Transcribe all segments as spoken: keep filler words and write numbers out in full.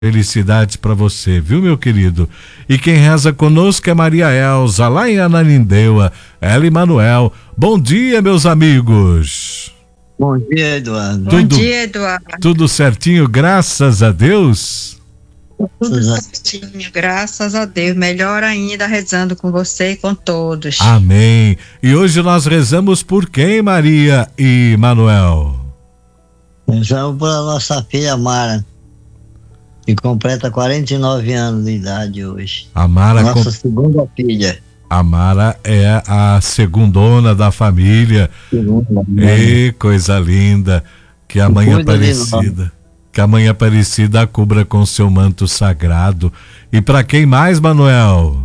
Felicidades para você, viu, meu querido? E quem reza conosco é Maria Elza, lá em Ananindeua. Ela e Manuel. Bom dia, meus amigos. Bom dia, Eduardo. Tudo, Bom dia, Eduardo. Tudo certinho, graças a Deus? Tudo certinho, graças a Deus. Melhor ainda rezando com você e com todos. Amém. E hoje nós rezamos por quem, Maria e Manuel? Rezamos pela nossa filha Mara, que completa quarenta e nove anos de idade hoje. A Mara, nossa com... segunda filha. A Mara é a segundona da família. Segunda, E coisa linda. Que a mãe Aparecida, que a mãe Aparecida a cubra com seu manto sagrado. E para quem mais, Manuel?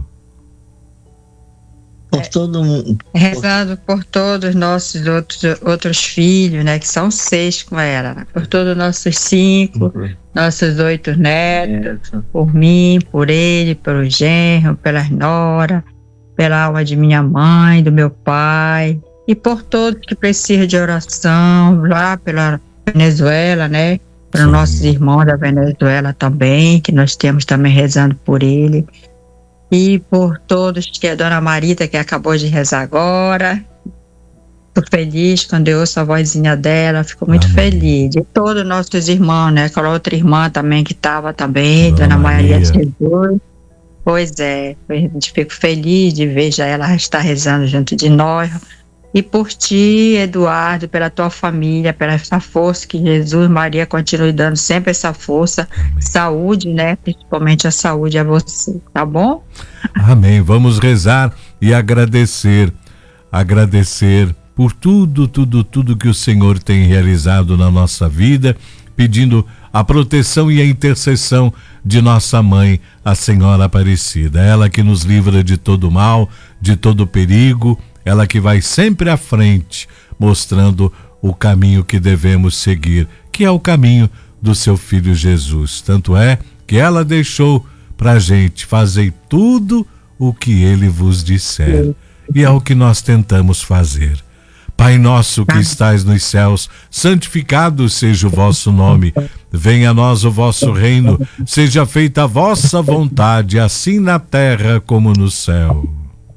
Por todo mundo. Rezando por todos os nossos outros, outros filhos, né? Que são seis com ela. Né? Por todos os nossos cinco, uhum. nossos oito netos. É. Por mim, por ele, pelo genro, pelas noras, pela alma de minha mãe, do meu pai. E por todos que precisam de oração, lá pela Venezuela, né? Pelos nossos irmãos da Venezuela também, que nós temos também rezando por ele. E por todos, que a dona Marita, que acabou de rezar agora. Fico feliz quando eu ouço a vozinha dela, fico muito Amém. feliz. E todos os nossos irmãos, né? Aquela outra irmã também que estava também, dona, dona Maria de Jesus. Pois é, a gente fica feliz de ver já ela estar rezando junto de nós. E por ti, Eduardo, pela tua família, pela essa força que Jesus, Maria, continue dando sempre essa força, Amém. Saúde, né? Principalmente a saúde a você, tá bom? Amém. Vamos rezar e agradecer, agradecer por tudo, tudo, tudo que o Senhor tem realizado na nossa vida, pedindo a proteção e a intercessão de nossa mãe, a Senhora Aparecida. Ela que nos livra de todo mal, de todo perigo, ela que vai sempre à frente, mostrando o caminho que devemos seguir, que é o caminho do seu Filho Jesus. Tanto é que ela deixou pra gente fazer tudo o que ele vos disser. E é o que nós tentamos fazer. Pai nosso que estais nos céus, santificado seja o vosso nome. Venha a nós o vosso reino, seja feita a vossa vontade, assim na terra como no céu.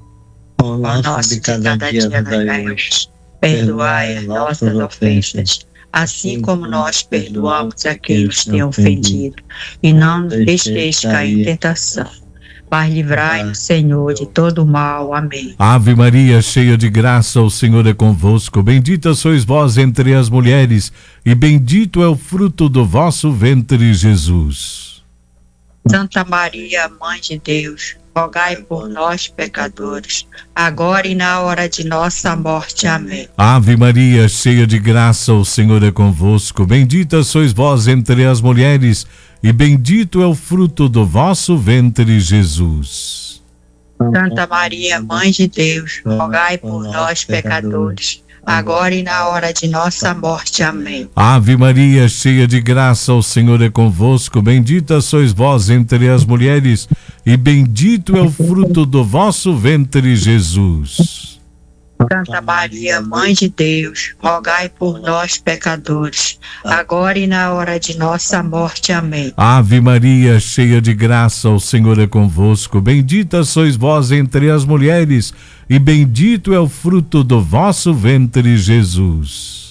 O nosso de cada dia nos dai hoje. Perdoai as nossas ofensas, assim como nós perdoamos a quem nos tem ofendido. E não nos deixeis cair em tentação, mas livrai-nos, Senhor, de todo mal. Amém. Ave Maria, cheia de graça, o Senhor é convosco. Bendita sois vós entre as mulheres, e bendito é o fruto do vosso ventre, Jesus. Santa Maria, Mãe de Deus, rogai por nós, pecadores, agora e na hora de nossa morte. Amém. Ave Maria, cheia de graça, o Senhor é convosco. Bendita sois vós entre as mulheres, e bendito é o fruto do vosso ventre, Jesus. Santa Maria, Mãe de Deus, rogai por nós, pecadores, agora e na hora de nossa morte. Amém. Ave Maria, cheia de graça, o Senhor é convosco. Bendita sois vós entre as mulheres, e bendito é o fruto do vosso ventre, Jesus. Santa Maria, Mãe de Deus, rogai por nós, pecadores, agora e na hora de nossa morte. Amém. Ave Maria, cheia de graça, o Senhor é convosco. Bendita sois vós entre as mulheres, e bendito é o fruto do vosso ventre, Jesus.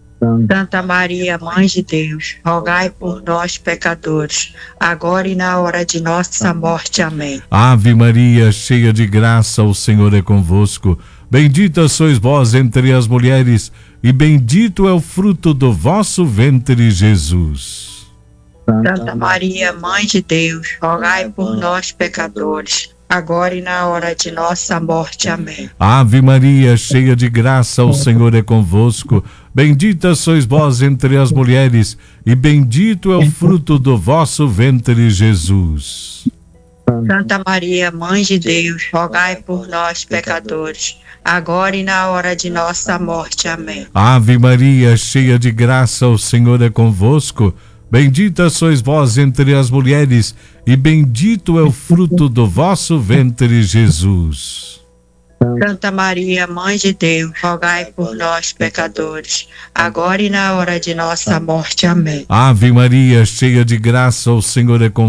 Santa Maria, Mãe de Deus, rogai por nós, pecadores, agora e na hora de nossa morte. Amém. Ave Maria, cheia de graça, o Senhor é convosco. Bendita sois vós entre as mulheres, e bendito é o fruto do vosso ventre, Jesus. Santa Maria, Mãe de Deus, rogai por nós, pecadores, agora e na hora de nossa morte. Amém. Ave Maria, cheia de graça, o Senhor é convosco. Bendita sois vós entre as mulheres, e bendito é o fruto do vosso ventre, Jesus. Santa Maria, Mãe de Deus, rogai por nós, pecadores, agora e na hora de nossa morte. Amém. Ave Maria, cheia de graça, o Senhor é convosco. Bendita sois vós entre as mulheres, e bendito é o fruto do vosso ventre, Jesus. Santa Maria, Mãe de Deus, rogai por nós, pecadores, agora e na hora de nossa morte. Amém. Ave Maria, cheia de graça, o Senhor é convosco.